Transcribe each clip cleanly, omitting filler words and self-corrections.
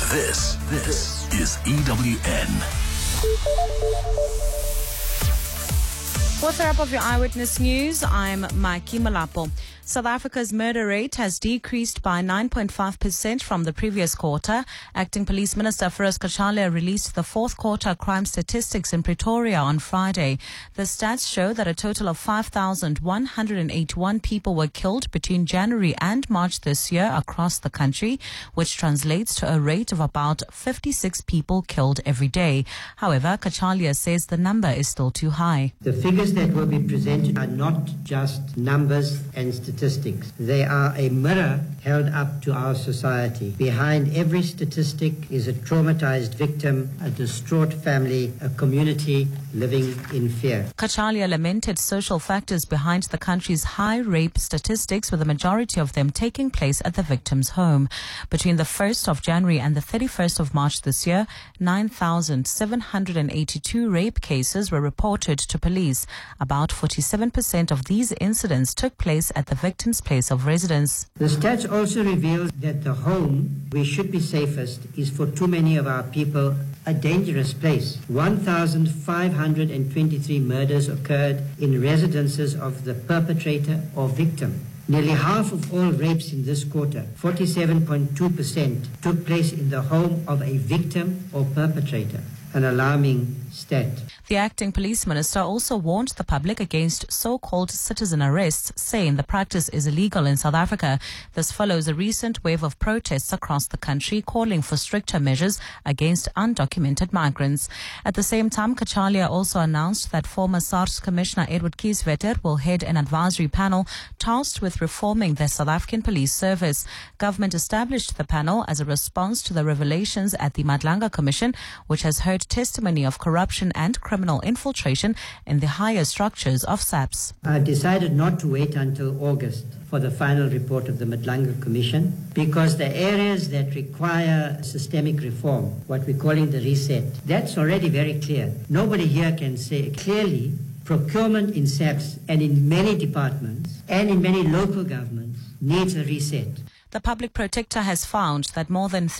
This is EWN. What's the wrap of your Eyewitness News? I'm Mikey Malapo. South Africa's murder rate has decreased by 9.5% from the previous quarter. Acting Police Minister Feroz Cachalia released the fourth quarter crime statistics in Pretoria on Friday. The stats show that a total of 5,181 people were killed between January and March this year across the country, which translates to a rate of about 56 people killed every day. However, Cachalia says the number is still too high. The figures that will be presented are not just numbers and statistics. They are a mirror held up to our society. Behind every statistic is a traumatized victim, a distraught family, a community living in fear. Cachalia lamented social factors behind the country's high rape statistics, with the majority of them taking place at the victim's home. Between the 1st of January and the 31st of March this year, 9,782 rape cases were reported to police. About 47% of these incidents took place at the victim's place of residence. The stats also reveal that the home where should be safest is for too many of our people a dangerous place. 1,523 murders occurred in residences of the perpetrator or victim. Nearly half of all rapes in this quarter, 47.2%, took place in the home of a victim or perpetrator, an alarming stat. The acting police minister also warned the public against so-called citizen arrests, saying the practice is illegal in South Africa. This follows a recent wave of protests across the country calling for stricter measures against undocumented migrants. At the same time, Cachalia also announced that former SARS Commissioner Edward Kieswetter will head an advisory panel tasked with reforming the South African Police Service. Government established the panel as a response to the revelations at the Madlanga Commission, which has heard testimony of corruption and criminal infiltration in the higher structures of SAPS. I decided not to wait until August for the final report of the Madlanga Commission, because the areas that require systemic reform, what we're calling the reset, that's already very clear. Nobody here can say clearly procurement in SAPS and in many departments and in many local governments needs a reset. The public protector has found that more than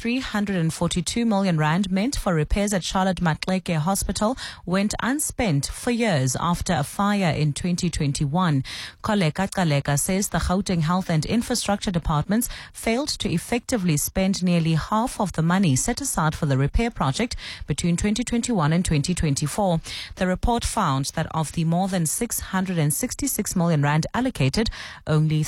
342 million rand meant for repairs at Charlotte Maxeke Hospital went unspent for years after a fire in 2021. Koleka Kaleka says the Gauteng Health and Infrastructure Departments failed to effectively spend nearly half of the money set aside for the repair project between 2021 and 2024. The report found that of the more than 666 million rand allocated, only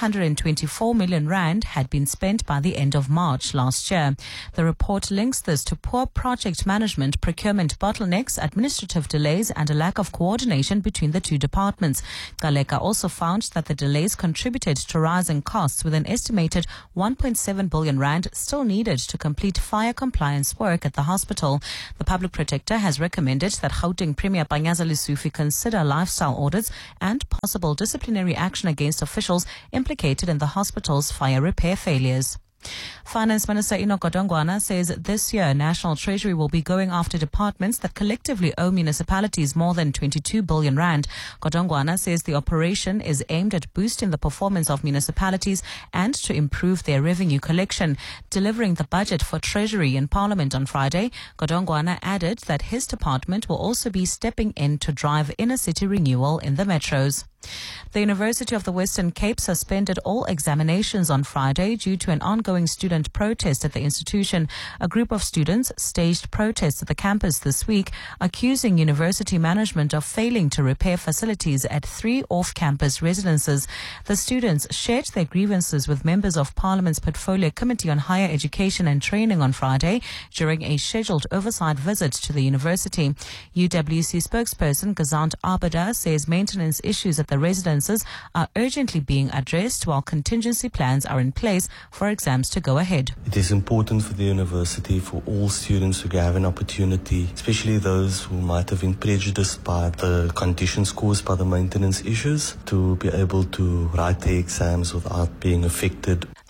324 million rand had been spent by the end of March last year. The report links this to poor project management, procurement bottlenecks, administrative delays, and a lack of coordination between the two departments. Kaleka also found that the delays contributed to rising costs, with an estimated 1.7 billion rand still needed to complete fire compliance work at the hospital. The public protector has recommended that Gauteng Premier Panyaza Lesufi consider lifestyle audits and possible disciplinary action against officials implicated in the hospital's fire repair failures. Finance Minister Enoch Godongwana says this year National Treasury will be going after departments that collectively owe municipalities more than 22 billion rand. Godongwana says the operation is aimed at boosting the performance of municipalities and to improve their revenue collection. Delivering the budget for Treasury in Parliament on Friday, Godongwana added that his department will also be stepping in to drive inner city renewal in the metros. The University of the Western Cape suspended all examinations on Friday due to an ongoing student protest at the institution. A group of students staged protests at the campus this week, accusing university management of failing to repair facilities at 3 off-campus residences. The students shared their grievances with members of Parliament's Portfolio Committee on Higher Education and Training on Friday during a scheduled oversight visit to the university. UWC spokesperson Gazant Abada says maintenance issues at the residences are urgently being addressed while contingency plans are in place for exams to go ahead. It is important for the university, for all students who have an opportunity, especially those who might have been prejudiced by the conditions caused by the maintenance issues, to be able to write their exams without being affected.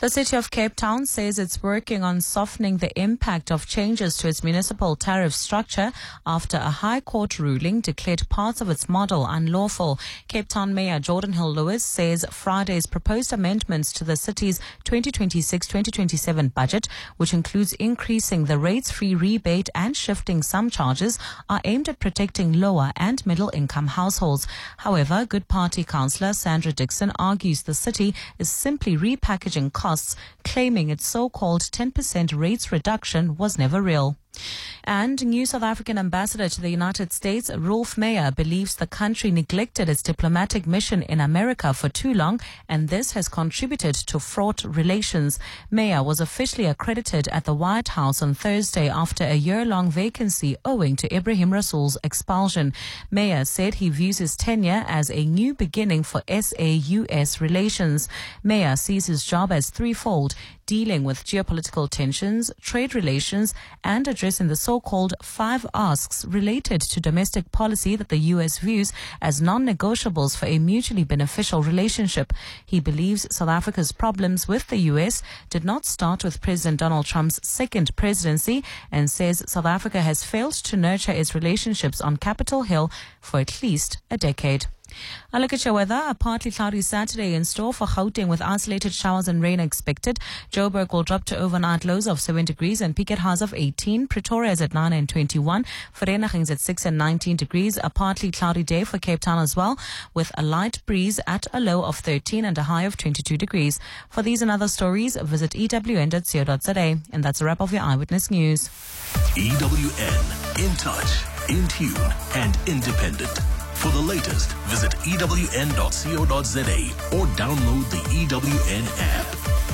The City of Cape Town says it's working on softening the impact of changes to its municipal tariff structure after a High Court ruling declared parts of its model unlawful. Cape Town Mayor Jordan Hill-Lewis says Friday's proposed amendments to the city's 2026-2027 budget, which includes increasing the rates-free rebate and shifting some charges, are aimed at protecting lower and middle-income households. However, Good Party councillor Sandra Dixon argues the city is simply repackaging costs, claiming its so-called 10% rates reduction was never real. And new South African ambassador to the United States, Rolf Meyer, believes the country neglected its diplomatic mission in America for too long, and this has contributed to fraught relations. Meyer was officially accredited at the White House on Thursday after a year-long vacancy owing to Ebrahim Rasool's expulsion. Meyer said he views his tenure as a new beginning for SA-US relations. Meyer sees his job as threefold: dealing with geopolitical tensions, trade relations, and addressing the so-called 5 asks related to domestic policy that the U.S. views as non-negotiables for a mutually beneficial relationship. He believes South Africa's problems with the U.S. did not start with President Donald Trump's second presidency, and says South Africa has failed to nurture its relationships on Capitol Hill for at least a decade. A look at your weather. A partly cloudy Saturday in store for Gauteng with isolated showers and rain expected. Joburg will drop to overnight lows of 7 degrees and peak at highs of 18. Pretoria is at 9 and 21. Vereeniging is at 6 and 19 degrees. A partly cloudy day for Cape Town as well, with a light breeze at a low of 13 and a high of 22 degrees. For these and other stories, visit ewn.co.za. And that's a wrap of your Eyewitness News. EWN, in touch, in tune, and independent. For the latest, visit ewn.co.za or download the EWN app.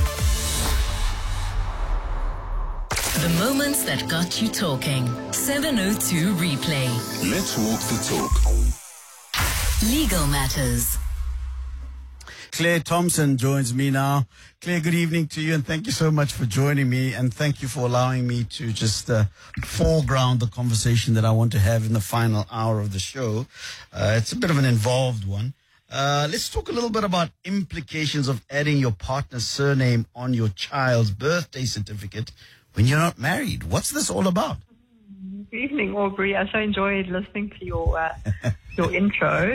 The moments that got you talking. 702 Replay. Let's walk the talk. Legal matters. Claire Thompson joins me now. Claire, good evening to you, and thank you so much for joining me, and thank you for allowing me to just foreground the conversation that I want to have in the final hour of the show. It's a bit of an involved one. Let's talk a little bit about implications of adding your partner's surname on your child's birthday certificate when you're not married. What's this all about? Good evening, Aubrey. I so enjoyed listening to your intro.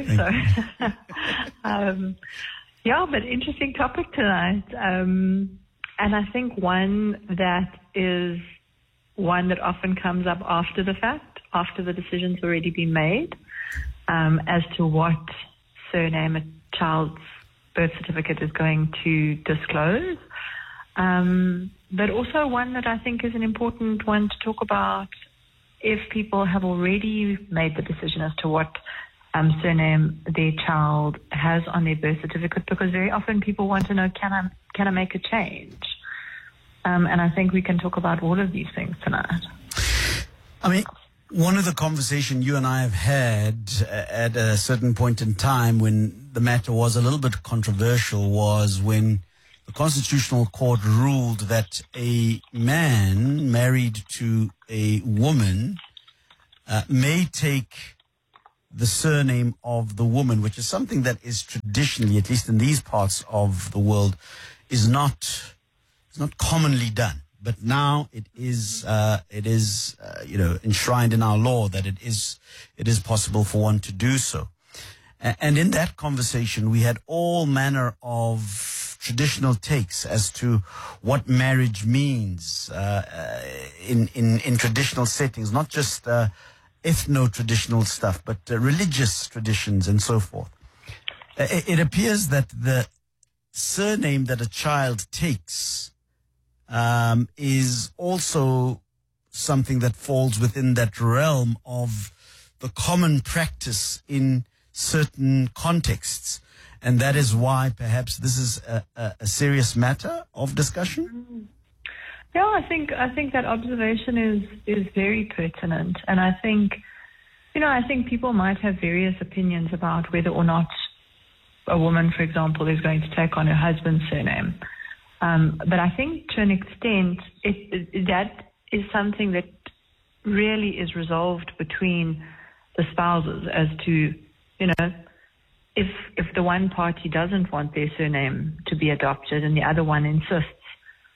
Yeah, but interesting topic tonight. And I think one that often comes up after the fact, after the decision's already been made, as to what surname a child's birth certificate is going to disclose. But also one that I think is an important one to talk about if people have already made the decision as to what surname their child has on their birth certificate, because very often people want to know, can I make a change? And I think we can talk about all of these things tonight. I mean, one of the conversations you and I have had at a certain point in time when the matter was a little bit controversial was when the Constitutional Court ruled that a man married to a woman may take the surname of the woman, which is something that is traditionally, at least in these parts of the world, is not commonly done. But now it is enshrined in our law that it is possible for one to do so. And in that conversation, we had all manner of traditional takes as to what marriage means in traditional settings, not just ethno-traditional stuff, but religious traditions and so forth. It appears that the surname that a child takes is also something that falls within that realm of the common practice in certain contexts. And that is why perhaps this is a serious matter of discussion. Yeah, I think that observation is very pertinent, and I think people might have various opinions about whether or not a woman, for example, is going to take on her husband's surname. But I think to an extent, that is something that really is resolved between the spouses as to, if the one party doesn't want their surname to be adopted and the other one insists,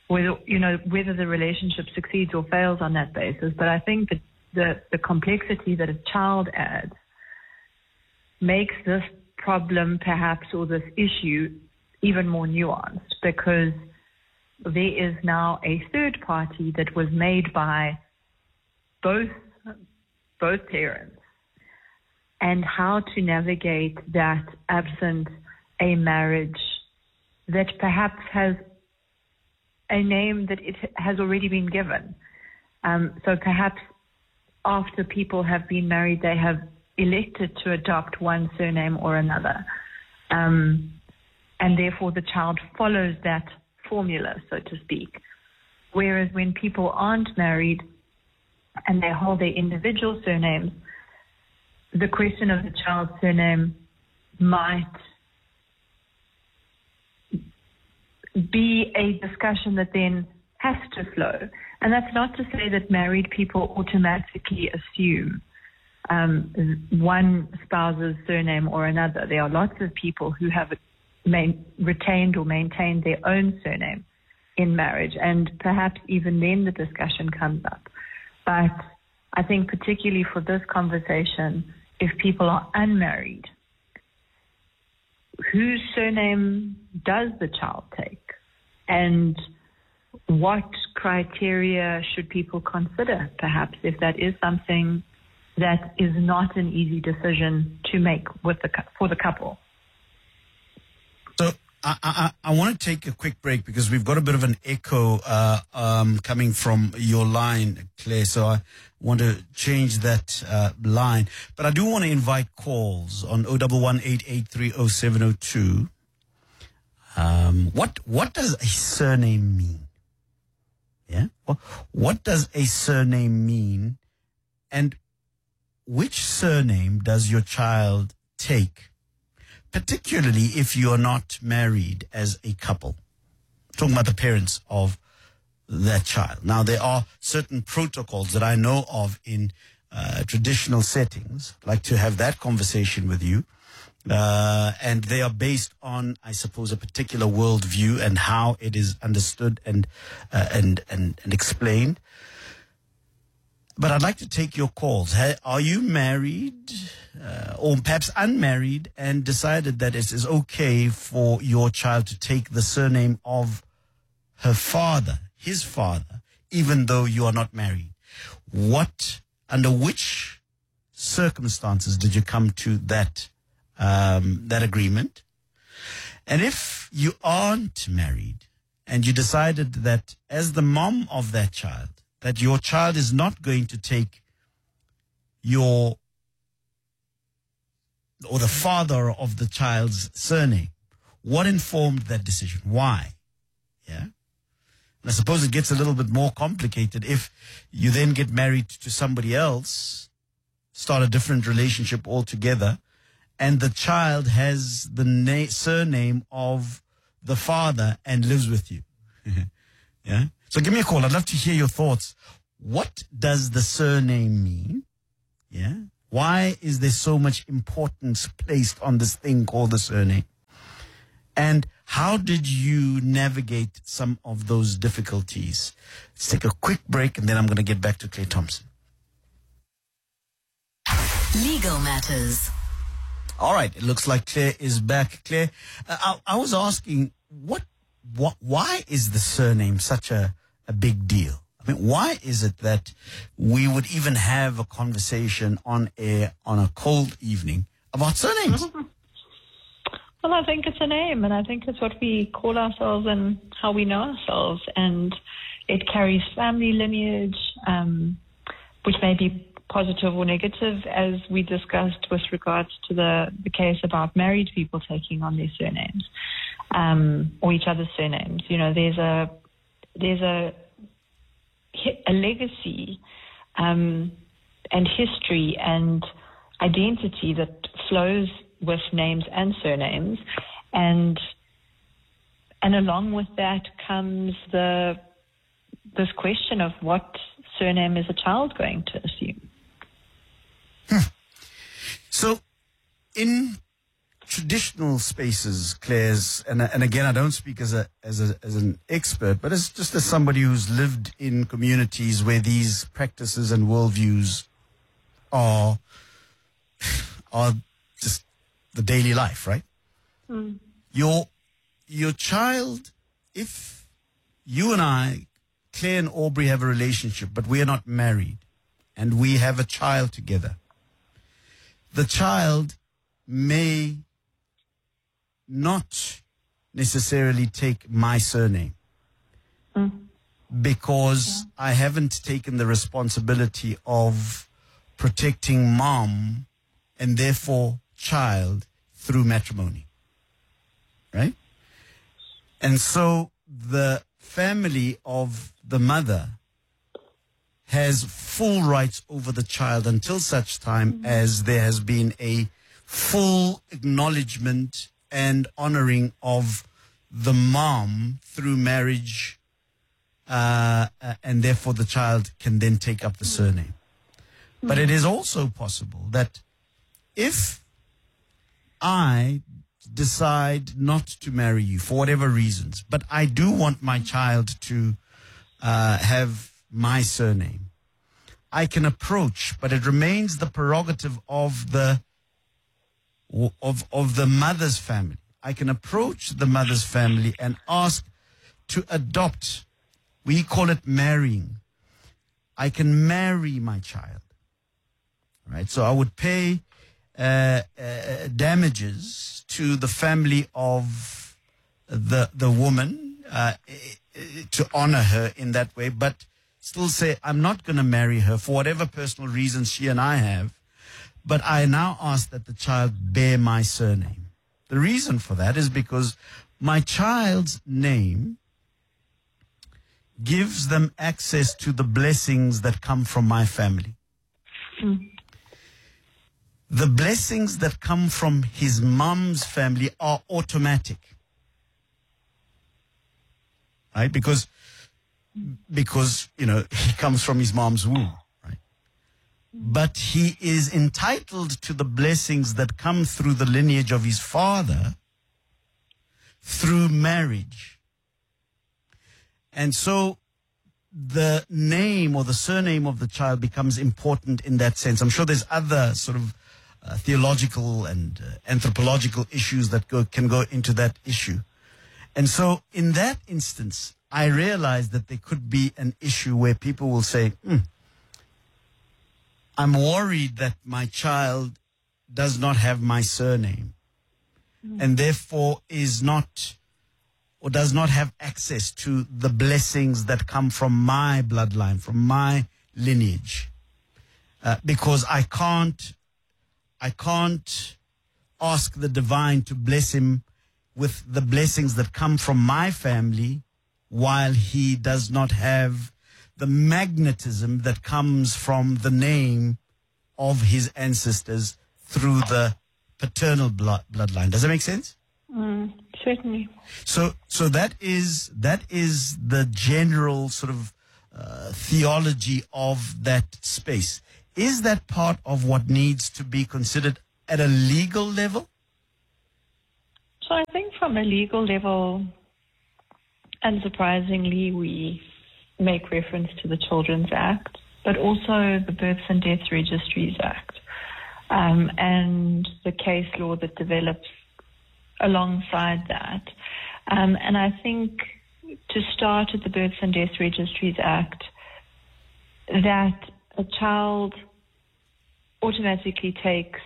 whether the relationship succeeds or fails on that basis. But I think that the complexity that a child adds makes this problem perhaps, or this issue, even more nuanced, because there is now a third party that was made by both parents, and how to navigate that absent a marriage that perhaps has a name that it has already been given. So perhaps after people have been married, they have elected to adopt one surname or another. And therefore the child follows that formula, so to speak. Whereas when people aren't married and they hold their individual surnames, the question of the child's surname might be a discussion that then has to flow. And that's not to say that married people automatically assume one spouse's surname or another. There are lots of people who have retained or maintained their own surname in marriage, and perhaps even then the discussion comes up. But I think particularly for this conversation, if people are unmarried, whose surname does the child take? And what criteria should people consider, perhaps, if that is something that is not an easy decision to make for the couple? So I want to take a quick break because we've got a bit of an echo coming from your line, Claire. So I want to change that line. But I do want to invite calls on 011-883-0702. What does a surname mean? Yeah? What does a surname mean? And which surname does your child take? Particularly if you are not married as a couple. Talking about the parents of that child. Now, there are certain protocols that I know of in traditional settings. I'd like to have that conversation with you. And they are based on, I suppose, a particular worldview and how it is understood and explained. But I'd like to take your calls. Are you married or perhaps unmarried and decided that it is okay for your child to take the surname of her father, his father, even though you are not married? Under which circumstances did you come to that agreement? And if you aren't married and you decided that as the mom of that child, that your child is not going to take the father of the child's surname, what informed that decision? Why? Yeah. And I suppose it gets a little bit more complicated if you then get married to somebody else, start a different relationship altogether, and the child has the surname of the father and lives with you. Yeah. So give me a call. I'd love to hear your thoughts. What does the surname mean? Yeah. Why is there so much importance placed on this thing called the surname? And how did you navigate some of those difficulties? Let's take a quick break and then I'm going to get back to Claire Thompson. Legal Matters. All right. It looks like Claire is back. Claire, I was asking, why is the surname such a big deal? I mean, why is it that we would even have a conversation on air on a cold evening about surnames? Well, I think it's a name, and I think it's what we call ourselves and how we know ourselves, and it carries family lineage, which may be positive or negative, as we discussed with regards to the case about married people taking on their surnames, or each other's surnames. You know, there's a legacy and history and identity that flows with names and surnames, and along with that comes this question of what surname is a child going to assume. So, in traditional spaces, Claire's, and again, I don't speak as an expert, but as just as somebody who's lived in communities where these practices and worldviews are just the daily life, right? Mm. Your child, if you and I, Claire and Aubrey, have a relationship, but we are not married, and we have a child together, the child may not necessarily take my surname because I haven't taken the responsibility of protecting mom and therefore child through matrimony. Right? And so the family of the mother has full rights over the child until such time as there has been a full acknowledgement and honoring of the mom through marriage, and therefore the child can then take up the surname. But it is also possible that if I decide not to marry you for whatever reasons, but I do want my child to have my surname, I can approach, but it remains the prerogative of the mother's family. I can approach the mother's family and ask to adopt. We call it marrying. I can marry my child. Right? So I would pay damages to the family of the woman to honor her in that way, but still say, I'm not going to marry her for whatever personal reasons she and I have, but I now ask that the child bear my surname. The reason for that is because my child's name gives them access to the blessings that come from my family. The blessings that come from his mom's family are automatic. Right? Because, you know, he comes from his mom's womb. Right? But he is entitled to the blessings that come through the lineage of his father through marriage. And so the name or the surname of the child becomes important in that sense. I'm sure there's other sort of theological and anthropological issues that can go into that issue. And so in that instance, I realize that there could be an issue where people will say, I'm worried that my child does not have my surname and therefore is not or does not have access to the blessings that come from my bloodline, from my lineage. Because I can't ask the divine to bless him with the blessings that come from my family while he does not have the magnetism that comes from the name of his ancestors through the paternal bloodline. Does that make sense? Certainly. So that is the general sort of theology of that space. Is that part of what needs to be considered at a legal level? So I think from a legal level, unsurprisingly, we make reference to the Children's Act, but also the Births and Deaths Registries Act, and the case law that develops alongside that. And I think to start at the Births and Deaths Registries Act, that a child automatically takes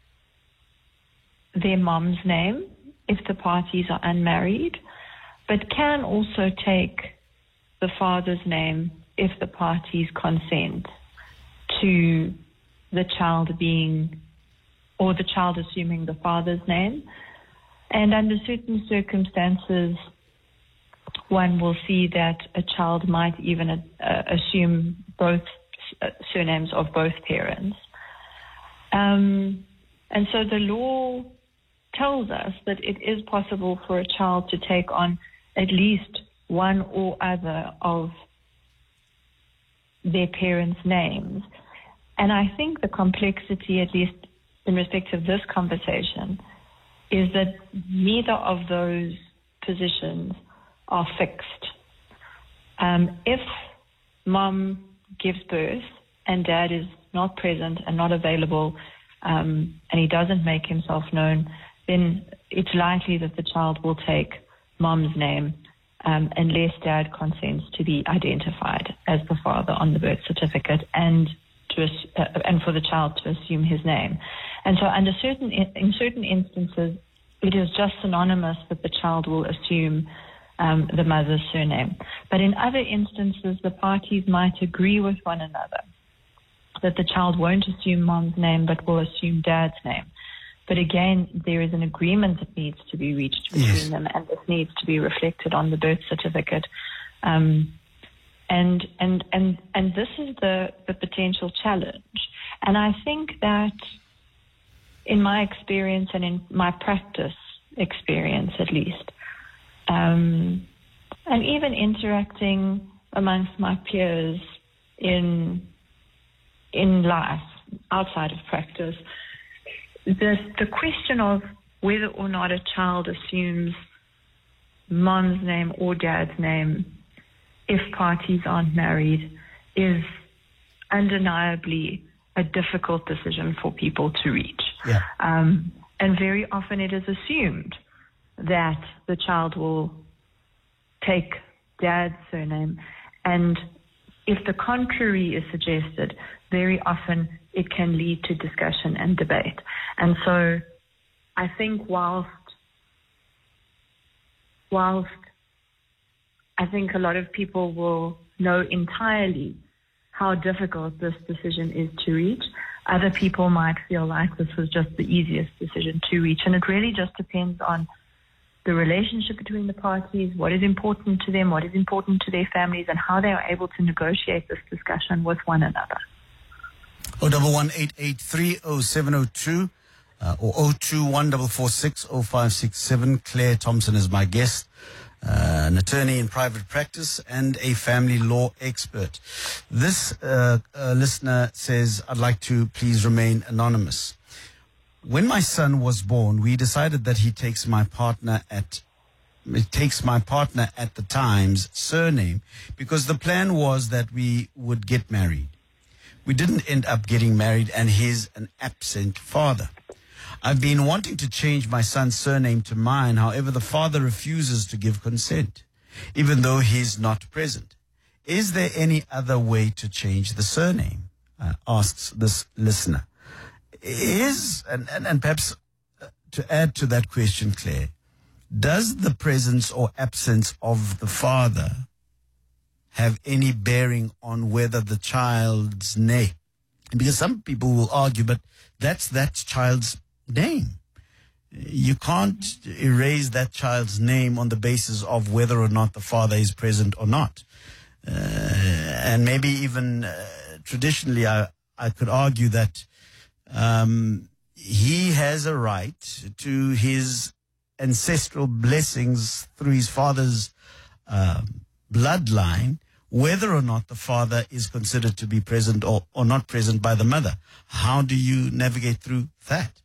their mom's name if the parties are unmarried, but can also take the father's name if the parties consent to the child being, or the child assuming the father's name. And under certain circumstances, one will see that a child might even assume both surnames of both parents. And so the law tells us that it is possible for a child to take on at least one or other of their parents' names. And I think the complexity, at least in respect of this conversation, is that neither of those positions are fixed. If mom gives birth and dad is not present and not available, and he doesn't make himself known, then it's likely that the child will take mom's name unless dad consents to be identified as the father on the birth certificate and for the child to assume his name. And so in certain instances, it is just synonymous that the child will assume the mother's surname. But in other instances, the parties might agree with one another that the child won't assume mom's name but will assume dad's name. But again, there is an agreement that needs to be reached between them, and this needs to be reflected on the birth certificate. And this is the potential challenge. And I think that in my experience and in my practice experience at least, and even interacting amongst my peers in life outside of practice, the question of whether or not a child assumes mom's name or dad's name if parties aren't married is undeniably a difficult decision for people to reach. Yeah. And very often it is assumed that the child will take dad's surname, and if the contrary is suggested, very often it can lead to discussion and debate. And so I think whilst I think a lot of people will know entirely how difficult this decision is to reach, other people might feel like this was just the easiest decision to reach. And it really just depends on the relationship between the parties, what is important to them, what is important to their families, and how they are able to negotiate this discussion with one another. 011-883-0702 or 021-446-0567. Claire Thompson is my guest, an attorney in private practice and a family law expert. This listener says, I'd like to please remain anonymous. When my son was born, we decided that he takes my partner at the time's surname because the plan was that we would get married. We didn't end up getting married, and he's an absent father. I've been wanting to change my son's surname to mine. However, the father refuses to give consent, even though he's not present. Is there any other way to change the surname? Asks this listener. And perhaps to add to that question, Claire, does the presence or absence of the father have any bearing on whether the child's name? Because some people will argue, but that's that child's name. You can't erase that child's name on the basis of whether or not the father is present or not. And maybe even traditionally, I could argue that he has a right to his ancestral blessings through his father's bloodline, whether or not the father is considered to be present or not present by the mother. How do you navigate through that?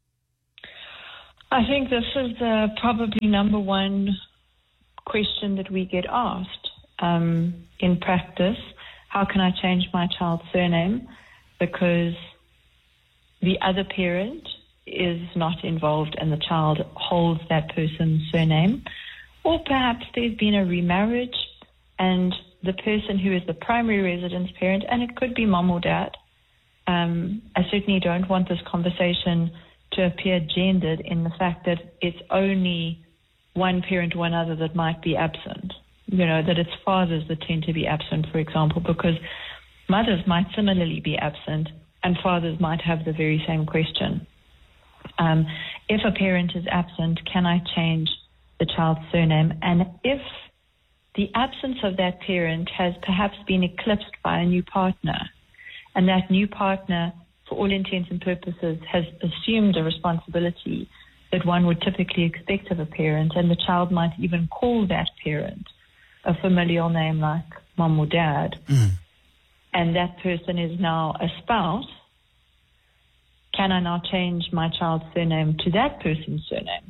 I think this is probably number one question that we get asked in practice. How can I change my child's surname? Because the other parent is not involved and the child holds that person's surname. Or perhaps there's been a remarriage and the person who is the primary residence parent, and it could be mom or dad. I certainly don't want this conversation to appear gendered in the fact that it's only one parent or one other that might be absent. You know, that it's fathers that tend to be absent, for example, because mothers might similarly be absent and fathers might have the very same question. If a parent is absent, can I change the child's surname? And if the absence of that parent has perhaps been eclipsed by a new partner, and that new partner, for all intents and purposes, has assumed a responsibility that one would typically expect of a parent, and the child might even call that parent a familial name like mom or dad, and that person is now a spouse, can I now change my child's surname to that person's surname?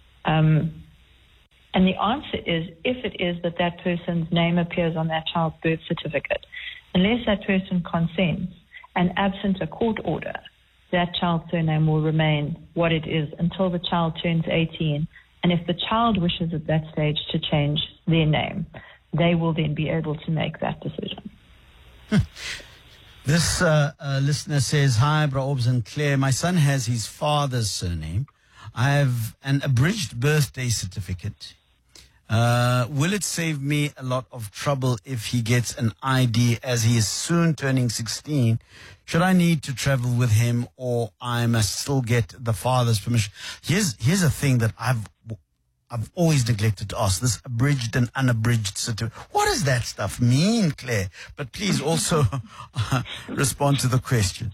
And the answer is, if it is that that person's name appears on that child's birth certificate, unless that person consents and absent a court order, that child's surname will remain what it is until the child turns 18. And if the child wishes at that stage to change their name, they will then be able to make that decision. This listener says, hi, Bra Obs and Claire. My son has his father's surname. I have an abridged birthday certificate. Will it save me a lot of trouble if he gets an ID as he is soon turning 16? Should I need to travel with him, or I must still get the father's permission? Here's a thing that I've always neglected to ask, this abridged and unabridged certificate. What does that stuff mean, Claire? But please also respond to the question.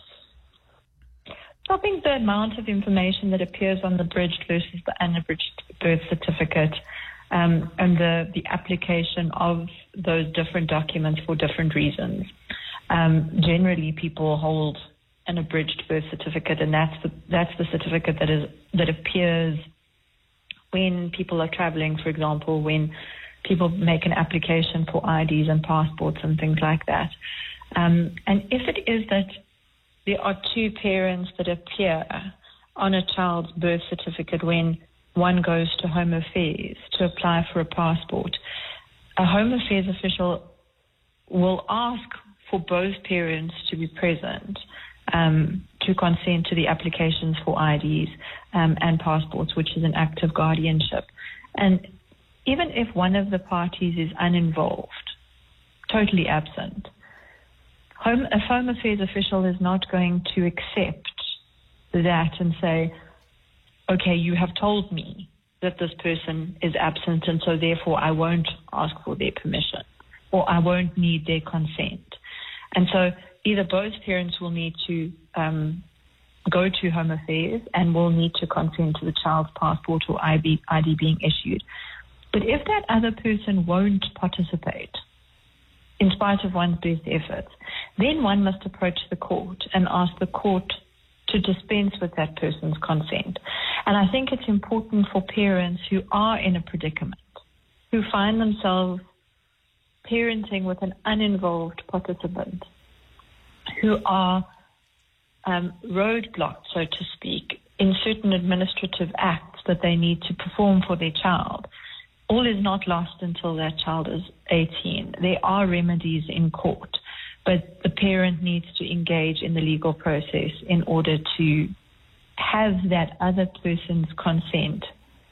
I think the amount of information that appears on the abridged versus the unabridged birth certificate and the application of those different documents for different reasons. Generally, people hold an abridged birth certificate, and that's the certificate that appears when people are traveling, for example, when people make an application for IDs and passports and things like that. And if it is that there are two parents that appear on a child's birth certificate when one goes to Home Affairs to apply for a passport, a Home Affairs official will ask for both parents to be present to consent to the applications for IDs and passports, which is an act of guardianship. And even if one of the parties is uninvolved, totally absent, a Home Affairs official is not going to accept that and say, okay, you have told me that this person is absent, and so therefore I won't ask for their permission, or I won't need their consent. And so either both parents will need to go to Home Affairs and will need to consent to the child's passport or ID being issued. But if that other person won't participate, in spite of one's best efforts, then one must approach the court and ask the court to dispense with that person's consent. And I think it's important for parents who are in a predicament, who find themselves parenting with an uninvolved participant, who are roadblocked, so to speak, in certain administrative acts that they need to perform for their child. All is not lost until that child is 18. There are remedies in court, but the parent needs to engage in the legal process in order to have that other person's consent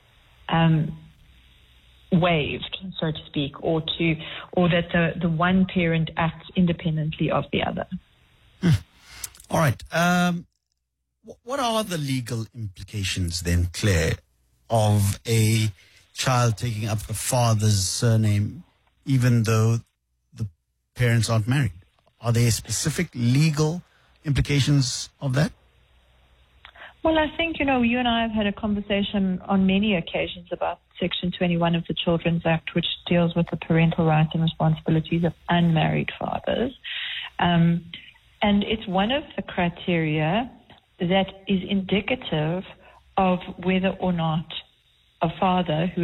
waived, so to speak, or that the one parent acts independently of the other. All right. What are the legal implications then, Claire, of a child taking up the father's surname even though the parents aren't married? Are there specific legal implications of that? Well, I think, you and I have had a conversation on many occasions about Section 21 of the Children's Act, which deals with the parental rights and responsibilities of unmarried fathers. And it's one of the criteria that is indicative of whether or not a father who